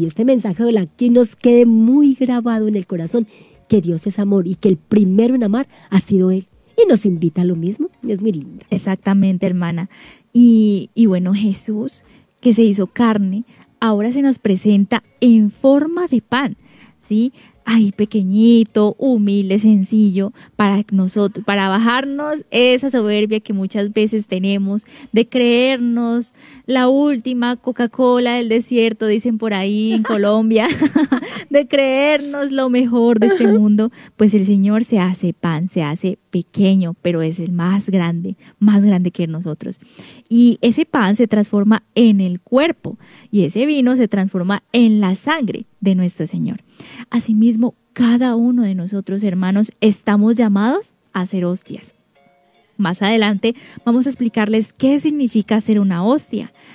este mensaje, ojalá que nos quede muy grabado en el corazón que Dios es amor y que el primero en amar ha sido Él. Y nos invita a lo mismo, es muy linda. Exactamente, hermana. Y bueno, Jesús, que se hizo carne, ahora se nos presenta en forma de pan, ¿sí? Ahí pequeñito, humilde, sencillo, para nosotros, para bajarnos esa soberbia que muchas veces tenemos de creernos la última Coca-Cola del desierto, dicen por ahí en Colombia, de creernos lo mejor de este mundo. Pues el Señor se hace pan, se hace pequeño, pero es el más grande que nosotros. Y ese pan se transforma en el cuerpo y ese vino se transforma en la sangre de nuestro Señor. Asimismo, cada uno de nosotros, hermanos, estamos llamados a ser hostias. Más adelante vamos a explicarles qué significa ser una hostia.